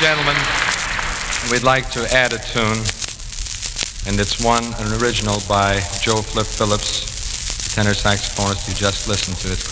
gentlemen, we'd like to add a tune, and it's an original by Joe Flip Phillips, tenor saxophonist you just listened to. It's